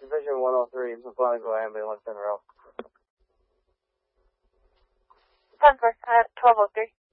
Division 103, Mechanical Ambulance en route. 10-4, 1203.